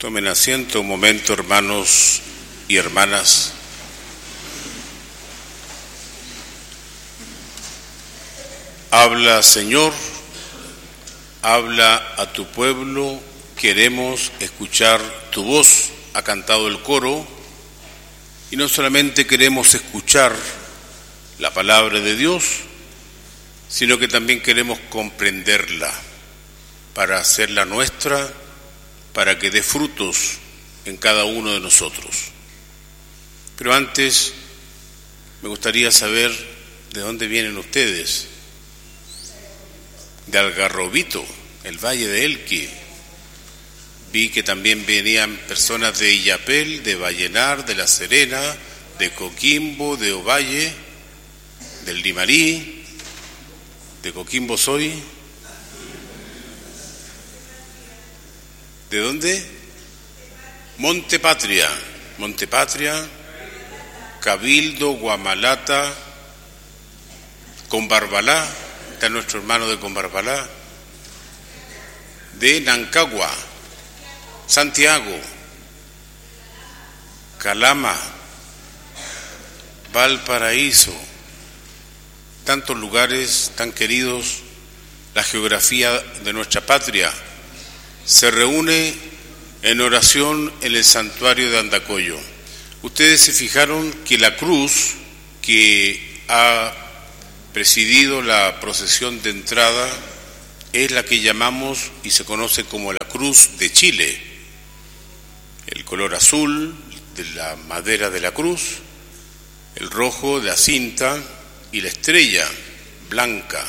Tomen asiento un momento, hermanos y hermanas. Habla, Señor, habla a tu pueblo, queremos escuchar tu voz, ha cantado el coro, y no solamente queremos escuchar la palabra de Dios, sino que también queremos comprenderla para hacerla nuestra, para que dé frutos en cada uno de nosotros. Pero antes me gustaría saber de dónde vienen ustedes. De Algarrobito, el Valle de Elqui. Vi que también venían personas de Illapel, de Vallenar, de La Serena, de Coquimbo, de Ovalle, del Limarí, de Coquimbo soy. ¿De dónde? Montepatria, Cabildo, Guamalata, Combarbalá, está nuestro hermano de Combarbalá, de Nancagua, Santiago, Calama, Valparaíso, tantos lugares tan queridos. La geografía de nuestra patria se reúne en oración en el santuario de Andacollo. Ustedes se fijaron que la cruz que ha presidido la procesión de entrada es la que llamamos y se conoce como la Cruz de Chile. El color azul de la madera de la cruz, el rojo de la cinta y la estrella blanca.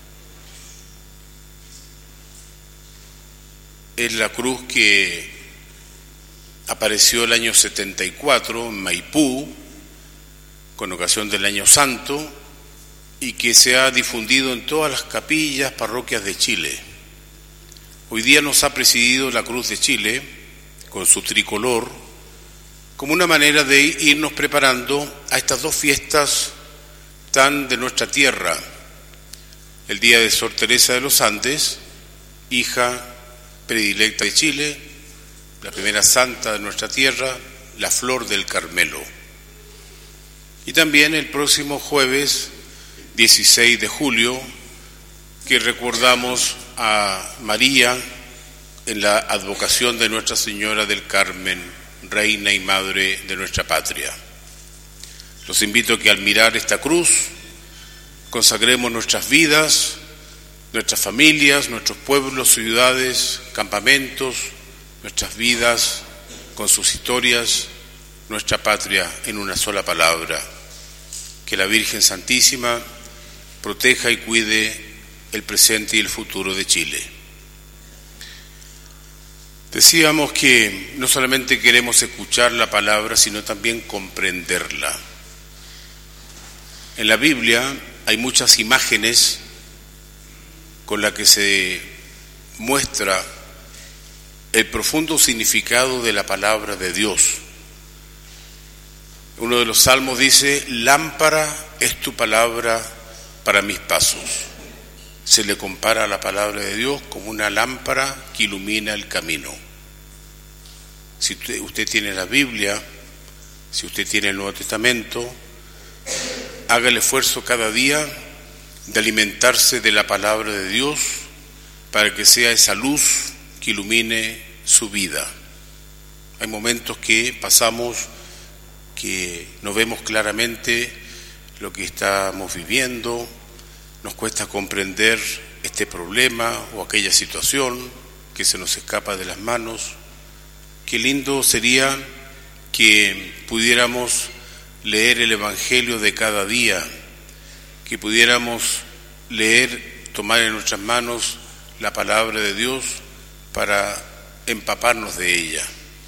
Es la cruz que apareció el año 74 en Maipú, con ocasión del Año Santo, y que se ha difundido en todas las capillas, parroquias de Chile. Hoy día nos ha presidido la Cruz de Chile, con su tricolor, como una manera de irnos preparando a estas dos fiestas tan de nuestra tierra. El día de Sor Teresa de los Andes, hija predilecta de Chile, la primera santa de nuestra tierra, la Flor del Carmelo. Y también el próximo jueves 16 de julio, que recordamos a María en la advocación de Nuestra Señora del Carmen, Reina y Madre de nuestra patria. Los invito a que al mirar esta cruz consagremos nuestras vidas, nuestras familias, nuestros pueblos, ciudades, campamentos, nuestras vidas con sus historias, nuestra patria en una sola palabra. Que la Virgen Santísima proteja y cuide el presente y el futuro de Chile. Decíamos que no solamente queremos escuchar la palabra, sino también comprenderla. En la Biblia hay muchas imágenes con las que se muestra el profundo significado de la palabra de Dios. Uno de los salmos dice: lámpara es tu palabra para mis pasos. Se le compara a la palabra de Dios como una lámpara que ilumina el camino. Si usted tiene la Biblia, si usted tiene el Nuevo Testamento, haga el esfuerzo cada día de alimentarse de la palabra de Dios para que sea esa luz que ilumine su vida. Hay momentos que pasamos que no vemos claramente lo que estamos viviendo, nos cuesta comprender este problema o aquella situación que se nos escapa de las manos. Qué lindo sería que pudiéramos leer el Evangelio de cada día, que pudiéramos leer, tomar en nuestras manos la palabra de Dios para empaparnos de ella.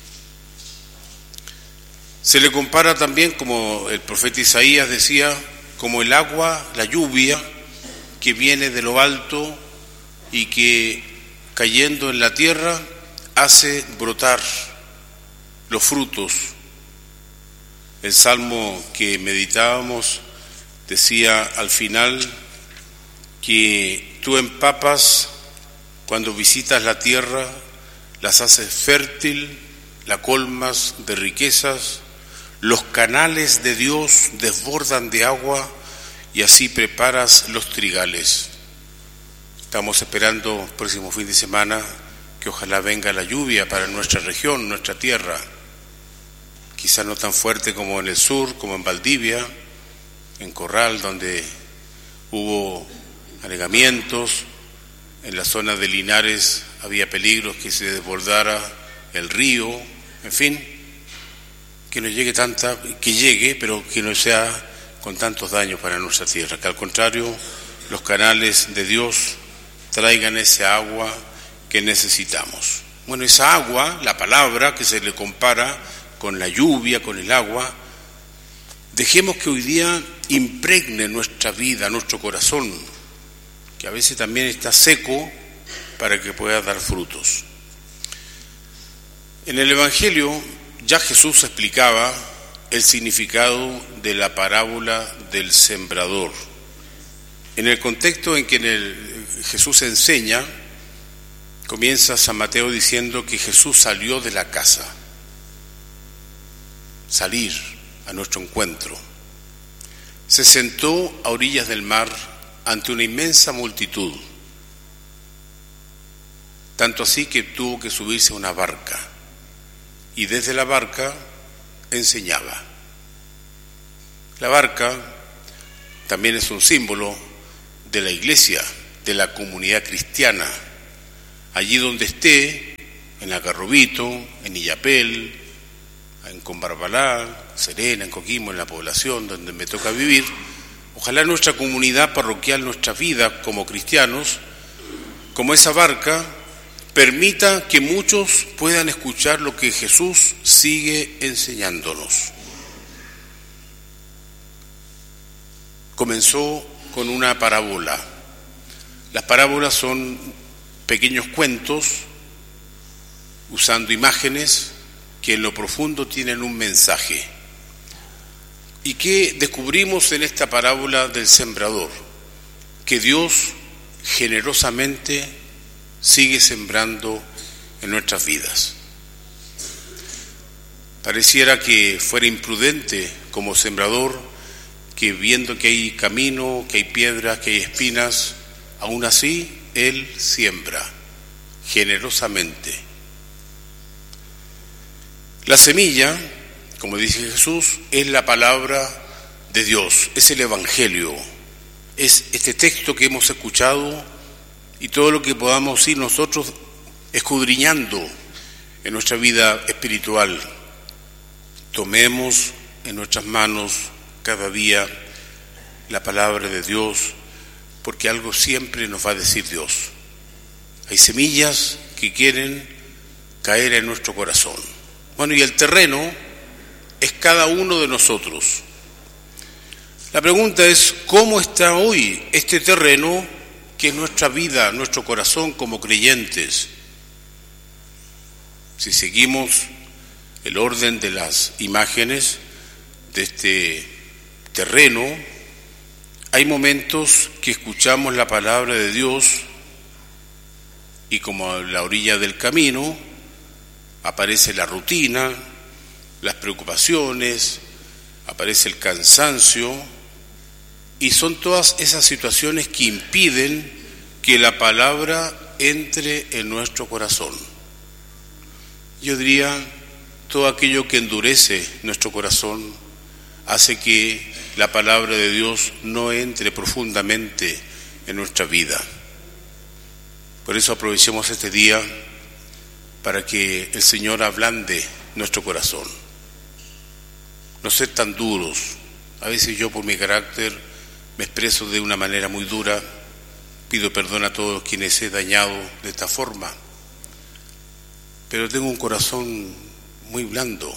Se le compara también, como el profeta Isaías decía, como el agua, la lluvia que viene de lo alto y que cayendo en la tierra hace brotar los frutos. El salmo que meditábamos decía al final que tú empapas cuando visitas la tierra, las haces fértil la colmas de riquezas, los canales de Dios desbordan de agua y así preparas los trigales. Estamos esperando el próximo fin de semana que ojalá venga la lluvia para nuestra región, nuestra tierra. Quizá no tan fuerte como en el sur, como en Valdivia, en Corral, donde hubo anegamientos. En la zona de Linares había peligros que se desbordara el río, en fin, que no llegue que llegue, pero que no sea con tantos daños para nuestra tierra, que al contrario, los canales de Dios traigan ese agua que necesitamos. Bueno, esa agua, la palabra que se le compara con la lluvia, con el agua, dejemos que hoy día impregne nuestra vida, nuestro corazón, que a veces también está seco, para que pueda dar frutos. En el Evangelio ya Jesús explicaba el significado de la parábola del sembrador. En el contexto en que Jesús enseña, comienza San Mateo diciendo que Jesús salió de la casa, salir a nuestro encuentro. Se sentó a orillas del mar ante una inmensa multitud, tanto así que tuvo que subirse a una barca y desde la barca enseñaba. La barca también es un símbolo de la iglesia, de la comunidad cristiana, allí donde esté, en Algarrobito, en Illapel, en Combarbalá, Serena, en Coquimbo, en la población donde me toca vivir. Ojalá nuestra comunidad parroquial, nuestra vida como cristianos, como esa barca, permita que muchos puedan escuchar lo que Jesús sigue enseñándonos. Comenzó con una parábola. Las parábolas son pequeños cuentos usando imágenes que en lo profundo tienen un mensaje. ¿Y qué descubrimos en esta parábola del sembrador? Que Dios generosamente sigue sembrando en nuestras vidas. Pareciera que fuera imprudente como sembrador, que viendo que hay camino, que hay piedras, que hay espinas, aún así Él siembra generosamente. La semilla, como dice Jesús, es la palabra de Dios, es el Evangelio, es este texto que hemos escuchado y todo lo que podamos ir nosotros escudriñando en nuestra vida espiritual. Tomemos en nuestras manos cada día la palabra de Dios, porque algo siempre nos va a decir Dios. Hay semillas que quieren caer en nuestro corazón. Bueno, y el terreno es cada uno de nosotros. La pregunta es, ¿cómo está hoy este terreno que es nuestra vida, nuestro corazón como creyentes? Si seguimos el orden de las imágenes de este terreno, hay momentos que escuchamos la palabra de Dios y como a la orilla del camino aparece la rutina, las preocupaciones, aparece el cansancio, y son todas esas situaciones que impiden que la palabra entre en nuestro corazón. Yo diría, todo aquello que endurece nuestro corazón hace que la palabra de Dios no entre profundamente en nuestra vida. Por eso aprovechemos este día para que el Señor ablande nuestro corazón. No ser tan duros. A veces yo por mi carácter me expreso de una manera muy dura, pido perdón a todos quienes he dañado de esta forma, pero tengo un corazón muy blando.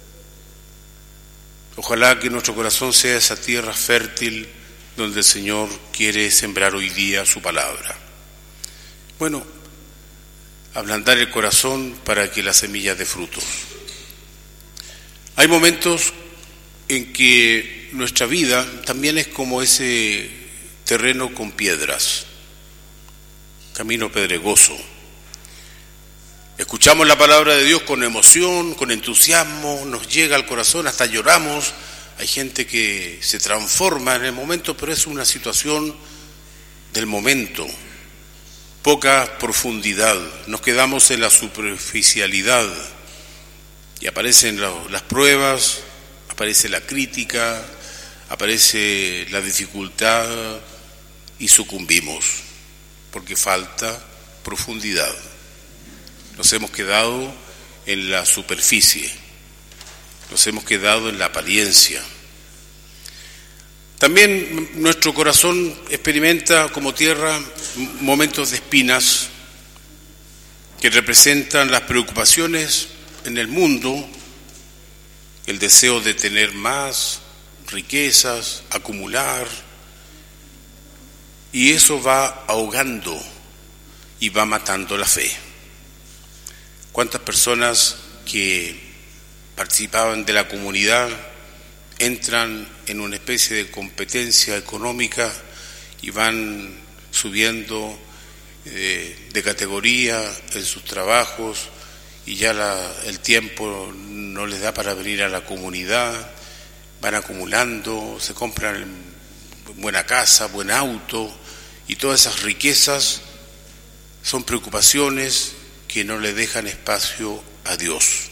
Ojalá que nuestro corazón sea esa tierra fértil donde el Señor quiere sembrar hoy día su palabra. Bueno, ablandar el corazón para que la semilla dé frutos. Hay momentos en que nuestra vida también es como ese terreno con piedras, camino pedregoso. Escuchamos la palabra de Dios con emoción, con entusiasmo, nos llega al corazón, hasta lloramos. Hay gente que se transforma en el momento, pero es una situación del momento. Poca profundidad, nos quedamos en la superficialidad y aparecen las pruebas, aparece la crítica, aparece la dificultad y sucumbimos porque falta profundidad. Nos hemos quedado en la superficie, nos hemos quedado en la apariencia. También nuestro corazón experimenta como tierra momentos de espinas que representan las preocupaciones en el mundo, el deseo de tener más riquezas, acumular, y eso va ahogando y va matando la fe. ¿Cuántas personas que participaban de la comunidad entran en una especie de competencia económica y van subiendo de categoría en sus trabajos y ya el tiempo no les da para venir a la comunidad, van acumulando, se compran buena casa, buen auto, y todas esas riquezas son preocupaciones que no le dejan espacio a Dios.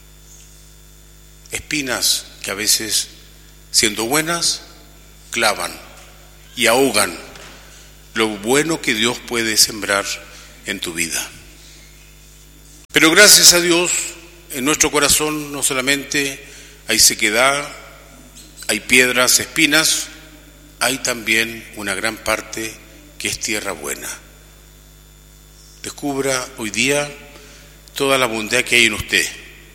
Espinas que a veces, siendo buenas, clavan y ahogan lo bueno que Dios puede sembrar en tu vida. Pero gracias a Dios, en nuestro corazón no solamente hay sequedad, hay piedras, espinas, hay también una gran parte que es tierra buena. Descubra hoy día toda la bondad que hay en usted,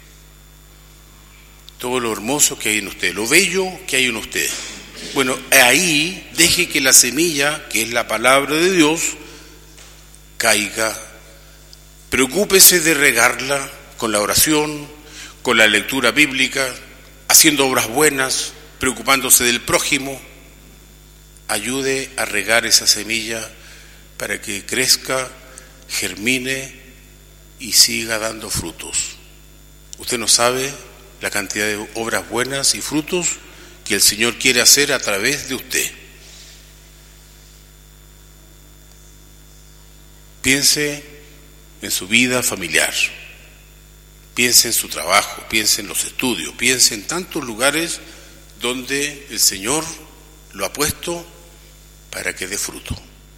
todo lo hermoso que hay en usted, lo bello que hay en usted. Bueno, ahí deje que la semilla, que es la palabra de Dios, caiga. Preocúpese de regarla con la oración, con la lectura bíblica, haciendo obras buenas, preocupándose del prójimo. Ayude a regar esa semilla para que crezca, germine y siga dando frutos. Usted no sabe la cantidad de obras buenas y frutos que el Señor quiere hacer a través de usted. Piense en su vida familiar, piense en su trabajo, piense en los estudios, piense en tantos lugares donde el Señor lo ha puesto para que dé fruto.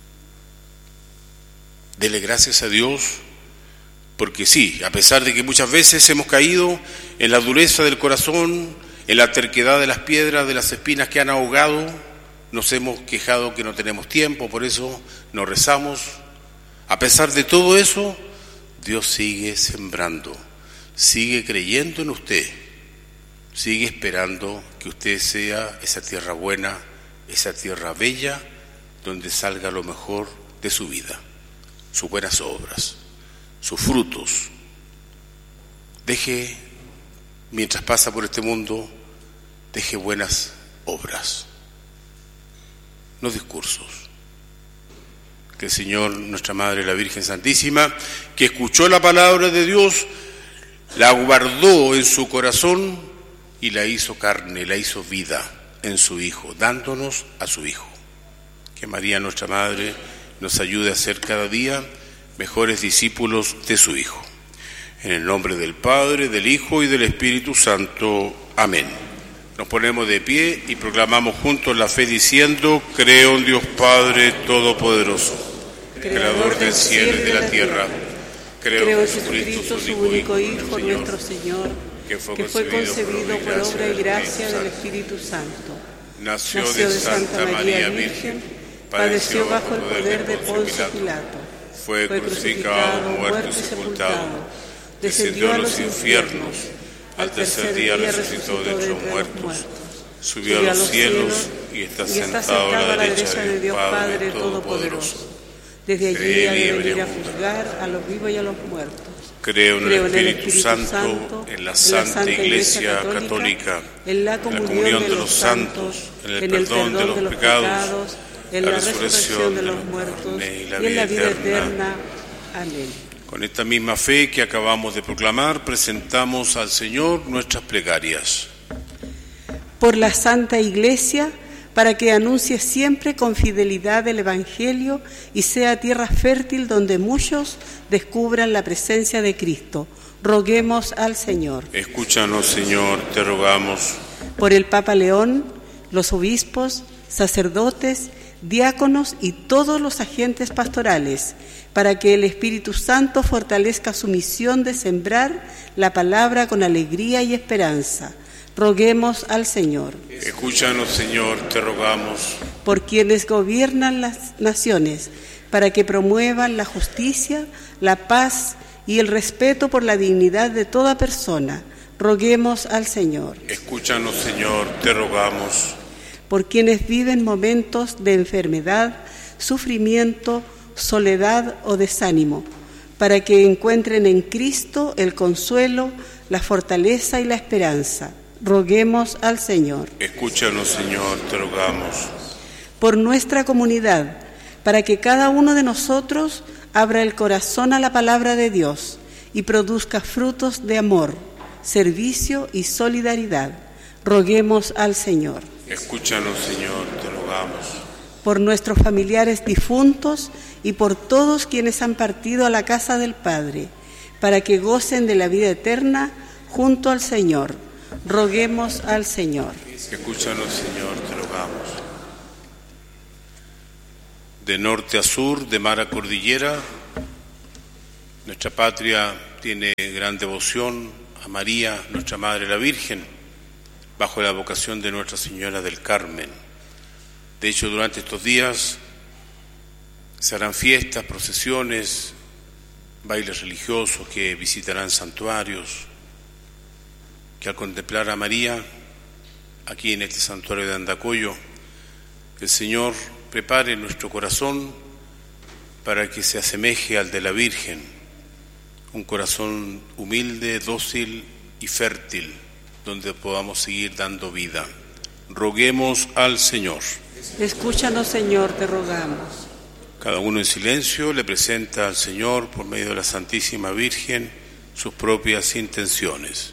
Dele gracias a Dios, porque sí, a pesar de que muchas veces hemos caído en la dureza del corazón, en la terquedad de las piedras, de las espinas que han ahogado, nos hemos quejado que no tenemos tiempo, por eso no rezamos. A pesar de todo eso, Dios sigue sembrando, sigue creyendo en usted, sigue esperando que usted sea esa tierra buena, esa tierra bella, donde salga lo mejor de su vida, sus buenas obras, sus frutos. Deje, mientras pasa por este mundo, deje buenas obras, no discursos. Que el Señor, nuestra Madre, la Virgen Santísima, que escuchó la palabra de Dios, la guardó en su corazón y la hizo carne, la hizo vida en su Hijo, dándonos a su Hijo. Que María, nuestra Madre, nos ayude a ser cada día mejores discípulos de su Hijo. En el nombre del Padre, del Hijo y del Espíritu Santo. Amén. Nos ponemos de pie y proclamamos juntos la fe diciendo: creo en Dios Padre Todopoderoso, Creador del cielo y de la tierra. Creo en Jesucristo, su único Hijo, nuestro Señor, que fue concebido por obra y gracia del Espíritu Santo. Nació de Santa María Virgen, padeció bajo el poder de Poncio Pilato, fue crucificado, muerto y sepultado, descendió a los infiernos, al tercer día resucitó de entre los muertos, subió a los cielos y está sentado a la derecha de Dios Padre Todopoderoso. Desde allí ha de venir a juzgar a los vivos y a los muertos. Creo en el Espíritu Santo, en la Santa Iglesia Católica, en la comunión de los santos, en el perdón de los pecados, en la resurrección de los muertos y en la vida eterna. Amén. Con esta misma fe que acabamos de proclamar, presentamos al Señor nuestras plegarias. Por la Santa Iglesia, para que anuncie siempre con fidelidad el Evangelio y sea tierra fértil donde muchos descubran la presencia de Cristo. Roguemos al Señor. Escúchanos, Señor, te rogamos. Por el Papa León, los obispos, sacerdotes, diáconos y todos los agentes pastorales, para que el Espíritu Santo fortalezca su misión de sembrar la palabra con alegría y esperanza. Roguemos al Señor. Escúchanos, Señor, te rogamos. Por quienes gobiernan las naciones, para que promuevan la justicia, la paz y el respeto por la dignidad de toda persona. Roguemos al Señor. Escúchanos, Señor, te rogamos. Por quienes viven momentos de enfermedad, sufrimiento, soledad o desánimo, para que encuentren en Cristo el consuelo, la fortaleza y la esperanza. Roguemos al Señor. Escúchanos, Señor, te rogamos. Por nuestra comunidad, para que cada uno de nosotros abra el corazón a la palabra de Dios y produzca frutos de amor, servicio y solidaridad. Roguemos al Señor. Escúchanos, Señor, te rogamos. Por nuestros familiares difuntos y por todos quienes han partido a la casa del Padre, para que gocen de la vida eterna junto al Señor. Roguemos al Señor. Escúchanos, Señor, te rogamos. De norte a sur, de mar a cordillera, nuestra patria tiene gran devoción a María, nuestra Madre la Virgen, bajo la vocación de Nuestra Señora del Carmen. De hecho, durante estos días se harán fiestas, procesiones, bailes religiosos que visitarán santuarios, que al contemplar a María, aquí en este santuario de Andacollo, el Señor prepare nuestro corazón para que se asemeje al de la Virgen, un corazón humilde, dócil y fértil, donde podamos seguir dando vida. Roguemos al Señor. Escúchanos, Señor, te rogamos. Cada uno en silencio le presenta al Señor, por medio de la Santísima Virgen, sus propias intenciones.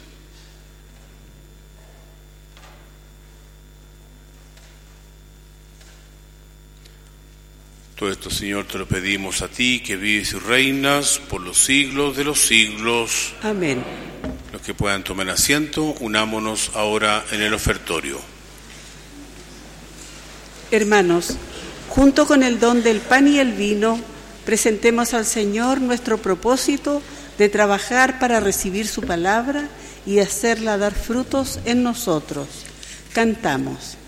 Todo esto, Señor, te lo pedimos a ti, que vives y reinas por los siglos de los siglos. Amén. Los que puedan tomar asiento, unámonos ahora en el ofertorio. Hermanos, junto con el don del pan y el vino, presentemos al Señor nuestro propósito de trabajar para recibir su palabra y hacerla dar frutos en nosotros. Cantamos.